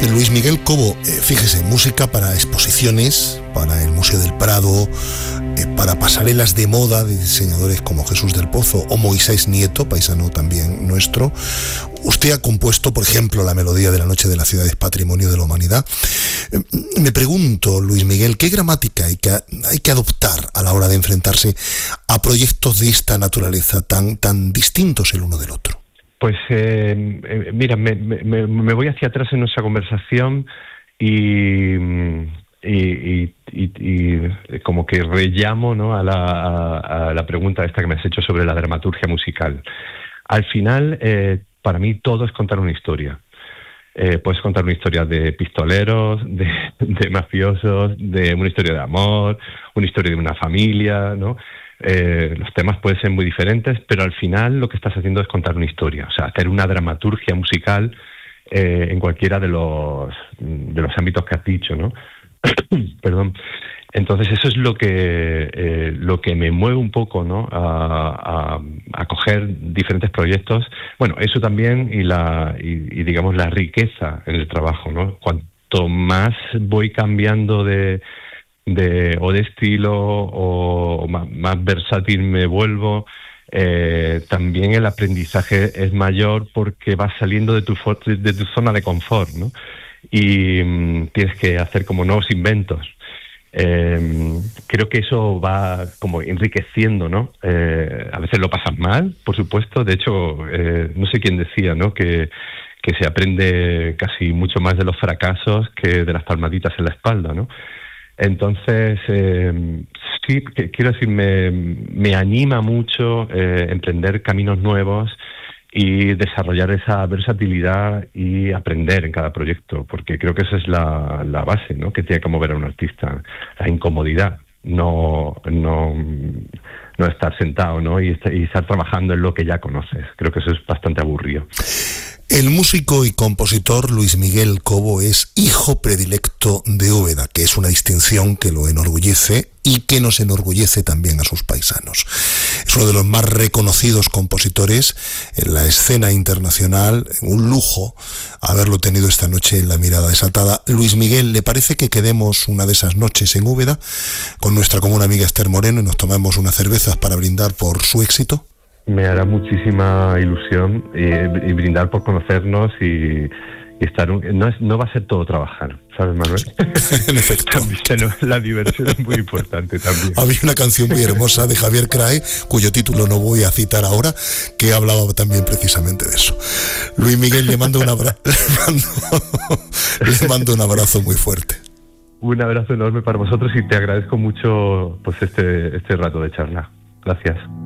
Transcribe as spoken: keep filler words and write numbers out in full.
Luis Miguel Cobo, eh, fíjese, música para exposiciones, para el Museo del Prado, eh, para pasarelas de moda de diseñadores como Jesús del Pozo o Moisés Nieto, paisano también nuestro. Usted ha compuesto, por ejemplo, la melodía de La Noche de la Ciudad es Patrimonio de la Humanidad. Eh, me pregunto, Luis Miguel, ¿qué gramática hay que, hay que adoptar a la hora de enfrentarse a proyectos de esta naturaleza tan, tan distintos el uno del otro? Pues eh, eh, mira, me, me, me voy hacia atrás en nuestra conversación y, y, y, y, y como que rellamo, ¿no?, a, la, a, a la pregunta esta que me has hecho sobre la dramaturgia musical. Al final, eh, para mí todo es contar una historia. Eh, puedes contar una historia de pistoleros, de, de mafiosos, de una historia de amor, una historia de una familia, ¿no? Eh, los temas pueden ser muy diferentes, pero al final lo que estás haciendo es contar una historia, o sea, hacer una dramaturgia musical eh, en cualquiera de los de los ámbitos que has dicho, ¿no? Perdón. Entonces eso es lo que eh, lo que me mueve un poco, ¿no?, a, a, a coger diferentes proyectos. Bueno, eso también y la y, y digamos la riqueza en el trabajo, ¿no? Cuanto más voy cambiando de de o de estilo o más, más versátil me vuelvo, eh, también el aprendizaje es mayor porque vas saliendo de tu de tu zona de confort, ¿no? Y mm, tienes que hacer como nuevos inventos. Eh, creo que eso va como enriqueciendo, ¿no? Eh, a veces lo pasas mal, por supuesto. De hecho, eh, no sé quién decía, ¿no?, que que se aprende casi mucho más de los fracasos que de las palmaditas en la espalda, ¿no? Entonces, eh, sí, que, quiero decir, me, me anima mucho eh, emprender caminos nuevos y desarrollar esa versatilidad y aprender en cada proyecto, porque creo que esa es la, la base, ¿no?, que tiene que mover a un artista, la incomodidad, no no no estar sentado, ¿no?, y, y estar trabajando en lo que ya conoces. Creo que eso es bastante aburrido. El músico y compositor Luis Miguel Cobo es hijo predilecto de Úbeda, que es una distinción que lo enorgullece y que nos enorgullece también a sus paisanos. Es uno de los más reconocidos compositores en la escena internacional. Un lujo haberlo tenido esta noche en La Mirada Desatada. Luis Miguel, ¿le parece que quedemos una de esas noches en Úbeda con nuestra común amiga Esther Moreno y nos tomemos unas cervezas para brindar por su éxito? Me hará muchísima ilusión y, y brindar por conocernos y, y estar... Un, no, es, no va a ser todo trabajar, ¿sabes, Manuel? En efecto. También, la diversión es muy importante también. Había una canción muy hermosa de Javier Crae, cuyo título no voy a citar ahora, que hablaba también precisamente de eso. Luis Miguel, le mando un abrazo, le mando, le mando un abrazo muy fuerte. Un abrazo enorme para vosotros y te agradezco mucho pues este, este rato de charla. Gracias.